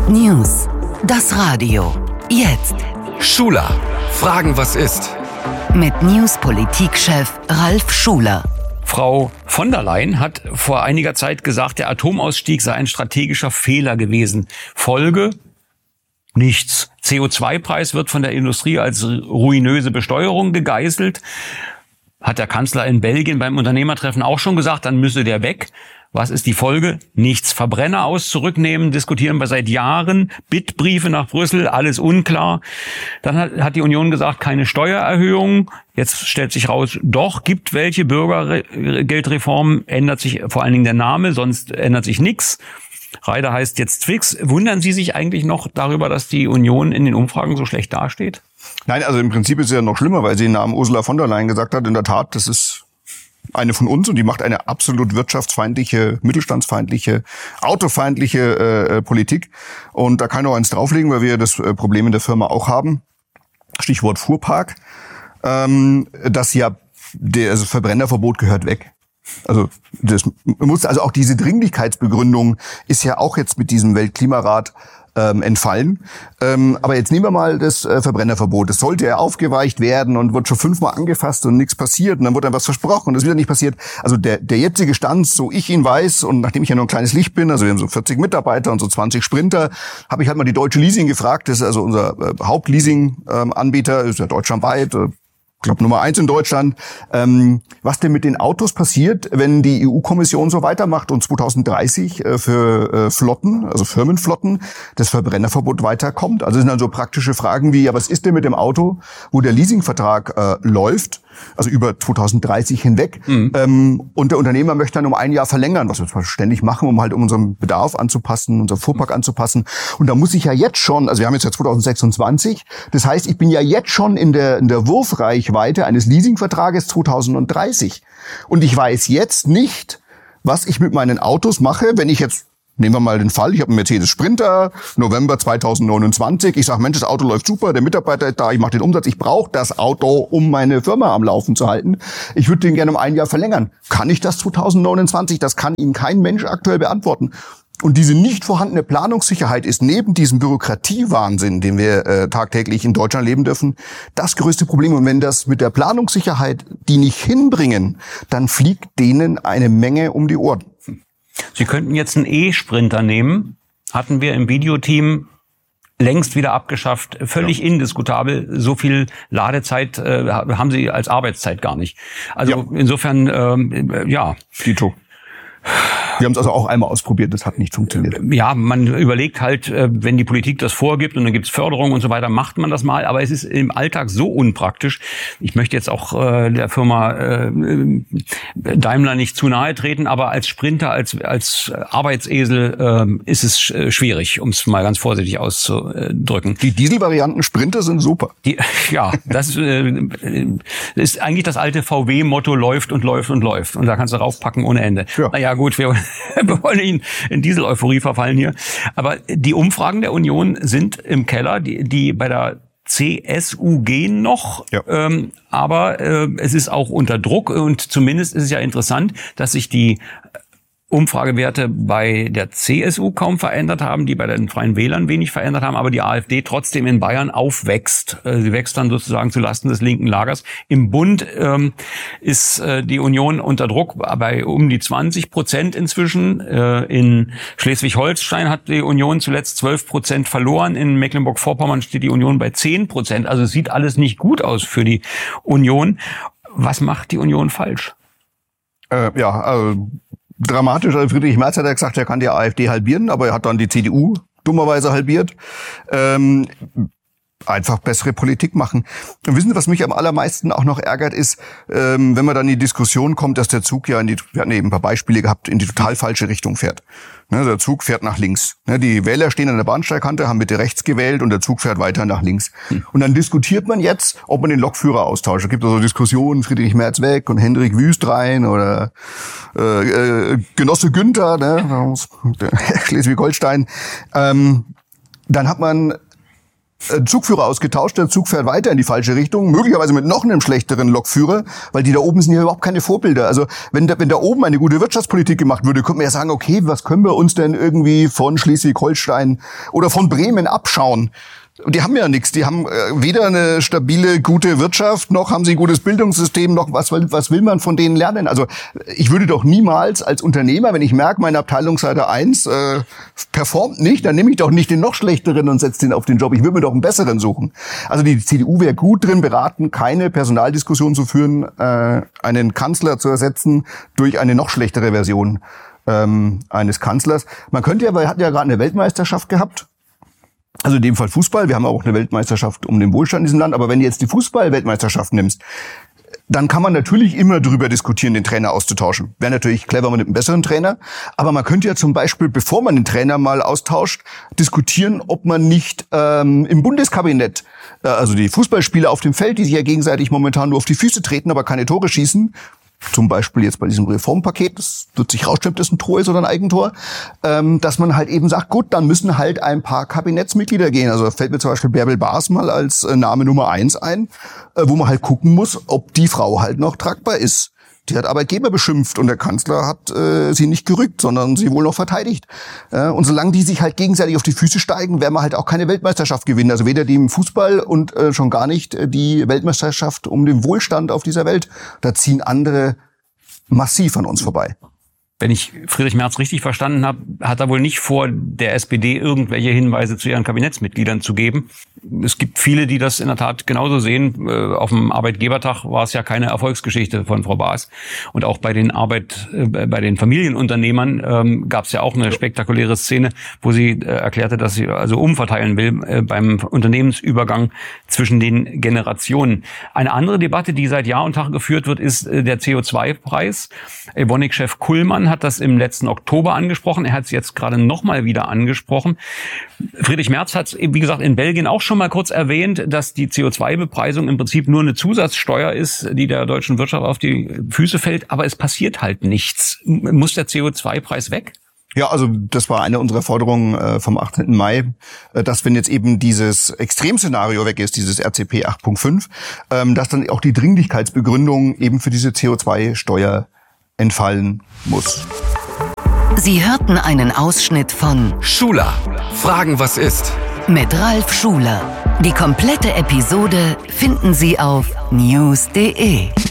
News. Das Radio. Jetzt. Schuler. Fragen, was ist? Mit News-Politikchef Ralf Schuler. Frau von der Leyen hat vor einiger Zeit gesagt, der Atomausstieg sei ein strategischer Fehler gewesen. Folge? Nichts. CO2-Preis wird von der Industrie als ruinöse Besteuerung gegeißelt. Hat der Kanzler in Belgien beim Unternehmertreffen auch schon gesagt, dann müsse der weg. Was ist die Folge? Nichts. Verbrenner aus zurücknehmen, diskutieren wir seit Jahren. Bittbriefe nach Brüssel, alles unklar. Dann hat die Union gesagt, keine Steuererhöhung. Jetzt stellt sich raus, doch, gibt welche. Bürgergeldreform, ändert sich vor allen Dingen der Name, sonst ändert sich nichts. Reiter heißt jetzt Twix. Wundern Sie sich eigentlich noch darüber, dass die Union in den Umfragen so schlecht dasteht? Nein, also im Prinzip ist es ja noch schlimmer, weil sie den Namen Ursula von der Leyen gesagt hat. In der Tat, das ist eine von uns und die macht eine absolut wirtschaftsfeindliche, mittelstandsfeindliche, autofeindliche Politik. Und da kann ich auch eins drauflegen, weil wir das Problem in der Firma auch haben. Stichwort Fuhrpark. Dass ja das Verbrennerverbot gehört weg. Also auch diese Dringlichkeitsbegründung ist ja auch jetzt mit diesem Weltklimarat entfallen. Aber jetzt nehmen wir mal das Verbrennerverbot. Das sollte ja aufgeweicht werden und wird schon 5-mal angefasst und nichts passiert. Und dann wird dann was versprochen und das ist wieder nicht passiert. Also der jetzige Stand, so ich ihn weiß, und nachdem ich ja nur ein kleines Licht bin, also wir haben so 40 Mitarbeiter und so 20 Sprinter, habe ich halt mal die Deutsche Leasing gefragt. Das ist also unser Hauptleasing-Anbieter, ist ja deutschlandweit, ich glaube Nummer 1 in Deutschland, was denn mit den Autos passiert, wenn die EU-Kommission so weitermacht und 2030 für Flotten, also Firmenflotten, das Verbrennerverbot weiterkommt. Also das sind dann so praktische Fragen wie, ja, was ist denn mit dem Auto, wo der Leasingvertrag läuft, also über 2030 hinweg, und der Unternehmer möchte dann um 1 Jahr verlängern, was wir zwar ständig machen, um halt unseren Bedarf anzupassen, unser Fuhrpark anzupassen. Und da muss ich ja jetzt schon, also wir haben jetzt ja 2026, das heißt, ich bin ja jetzt schon in der Wurfreichweite eines Leasingvertrages 2030. Und ich weiß jetzt nicht, was ich mit meinen Autos mache, wenn ich jetzt, nehmen wir mal den Fall, ich habe einen Mercedes Sprinter, November 2029, ich sage, Mensch, das Auto läuft super, der Mitarbeiter ist da, ich mache den Umsatz, ich brauche das Auto, um meine Firma am Laufen zu halten. Ich würde den gerne um 1 Jahr verlängern. Kann ich das 2029? Das kann Ihnen kein Mensch aktuell beantworten. Und diese nicht vorhandene Planungssicherheit ist neben diesem Bürokratiewahnsinn, den wir tagtäglich in Deutschland leben dürfen, das größte Problem. Und wenn das mit der Planungssicherheit die nicht hinbringen, dann fliegt denen eine Menge um die Ohren. Sie könnten jetzt einen E-Sprinter nehmen, hatten wir im Videoteam längst wieder abgeschafft, völlig indiskutabel. So viel Ladezeit haben Sie als Arbeitszeit gar nicht. Also insofern, Dito. Wir haben es also auch einmal ausprobiert, das hat nicht funktioniert. Ja, man überlegt halt, wenn die Politik das vorgibt und dann gibt's Förderung und so weiter, macht man das mal. Aber es ist im Alltag so unpraktisch. Ich möchte jetzt auch der Firma Daimler nicht zu nahe treten, aber als Sprinter, als Arbeitsesel ist es schwierig, um es mal ganz vorsichtig auszudrücken. Die Dieselvarianten Sprinter sind super. Das ist eigentlich das alte VW-Motto, läuft und läuft und läuft. Und da kannst du raufpacken ohne Ende. Ja. Naja, gut, wir wollen ihn in Diesel-Euphorie verfallen hier. Aber die Umfragen der Union sind im Keller, die bei der CSU gehen noch, aber es ist auch unter Druck und zumindest ist es ja interessant, dass sich die Umfragewerte bei der CSU kaum verändert haben, die bei den Freien Wählern wenig verändert haben, aber die AfD trotzdem in Bayern aufwächst. Sie wächst dann sozusagen zulasten des linken Lagers. Im Bund ist die Union unter Druck bei um die 20% inzwischen. In Schleswig-Holstein hat die Union zuletzt 12% verloren. In Mecklenburg-Vorpommern steht die Union bei 10%. Also es sieht alles nicht gut aus für die Union. Was macht die Union falsch? Dramatisch. Also Friedrich Merz hat ja gesagt, er kann die AfD halbieren, aber er hat dann die CDU dummerweise halbiert. Einfach bessere Politik machen. Und wissen Sie, was mich am allermeisten auch noch ärgert, ist, wenn man dann in die Diskussion kommt, dass der Zug ja wir hatten eben ein paar Beispiele gehabt, in die total falsche Richtung fährt. Ne, der Zug fährt nach links. Ne, die Wähler stehen an der Bahnsteigkante, haben Mitte rechts gewählt und der Zug fährt weiter nach links. Und dann diskutiert man jetzt, ob man den Lokführer austauscht. Es gibt also Diskussionen, Friedrich Merz weg und Hendrik Wüst rein oder Genosse Günther, ne, Schleswig-Holstein. Dann hat man Zugführer ausgetauscht, der Zug fährt weiter in die falsche Richtung, möglicherweise mit noch einem schlechteren Lokführer, weil die da oben sind ja überhaupt keine Vorbilder. Also wenn da oben eine gute Wirtschaftspolitik gemacht würde, könnte man ja sagen, okay, was können wir uns denn irgendwie von Schleswig-Holstein oder von Bremen abschauen? Die haben ja nichts. Die haben weder eine stabile, gute Wirtschaft, noch haben sie ein gutes Bildungssystem, noch was will man von denen lernen? Also ich würde doch niemals als Unternehmer, wenn ich merke, mein Abteilungsleiter 1 performt nicht, dann nehme ich doch nicht den noch schlechteren und setze den auf den Job. Ich würde mir doch einen besseren suchen. Also die CDU wäre gut drin beraten, keine Personaldiskussion zu führen, einen Kanzler zu ersetzen durch eine noch schlechtere Version eines Kanzlers. Man könnte ja, weil wir hatten ja gerade eine Weltmeisterschaft gehabt. Also in dem Fall Fußball. Wir haben auch eine Weltmeisterschaft um den Wohlstand in diesem Land. Aber wenn du jetzt die Fußball-Weltmeisterschaft nimmst, dann kann man natürlich immer darüber diskutieren, den Trainer auszutauschen. Wäre natürlich clever, man nimmt einen besseren Trainer. Aber man könnte ja zum Beispiel, bevor man den Trainer mal austauscht, diskutieren, ob man nicht im Bundeskabinett, also die Fußballspieler auf dem Feld, die sich ja gegenseitig momentan nur auf die Füße treten, aber keine Tore schießen, zum Beispiel jetzt bei diesem Reformpaket, das wird sich rausstellen, ob das ein Tor ist oder ein Eigentor, dass man halt eben sagt, gut, dann müssen halt ein paar Kabinettsmitglieder gehen. Also fällt mir zum Beispiel Bärbel Baas mal als Name Nummer 1 ein, wo man halt gucken muss, ob die Frau halt noch tragbar ist. Die hat Arbeitgeber beschimpft und der Kanzler hat sie nicht gerügt, sondern sie wohl noch verteidigt. Und solange die sich halt gegenseitig auf die Füße steigen, werden wir halt auch keine Weltmeisterschaft gewinnen. Also weder die im Fußball und schon gar nicht die Weltmeisterschaft um den Wohlstand auf dieser Welt. Da ziehen andere massiv an uns vorbei. Wenn ich Friedrich Merz richtig verstanden habe, hat er wohl nicht vor, der SPD irgendwelche Hinweise zu ihren Kabinettsmitgliedern zu geben. Es gibt viele, die das in der Tat genauso sehen. Auf dem Arbeitgebertag war es ja keine Erfolgsgeschichte von Frau Baas. Und auch bei den bei den Familienunternehmern gab es ja auch eine spektakuläre Szene, wo sie erklärte, dass sie also umverteilen will beim Unternehmensübergang zwischen den Generationen. Eine andere Debatte, die seit Jahr und Tag geführt wird, ist der CO2-Preis. Evonik-Chef Kullmann hat das im letzten Oktober angesprochen. Er hat es jetzt gerade nochmal wieder angesprochen. Friedrich Merz hat es, wie gesagt, in Belgien auch schon mal kurz erwähnt, dass die CO2-Bepreisung im Prinzip nur eine Zusatzsteuer ist, die der deutschen Wirtschaft auf die Füße fällt. Aber es passiert halt nichts. Muss der CO2-Preis weg? Ja, also das war eine unserer Forderungen vom 18. Mai, dass wenn jetzt eben dieses Extremszenario weg ist, dieses RCP 8.5, dass dann auch die Dringlichkeitsbegründung eben für diese CO2-Steuer entfallen muss. Sie hörten einen Ausschnitt von Schuler. Fragen, was ist? Mit Ralf Schuler. Die komplette Episode finden Sie auf news.de.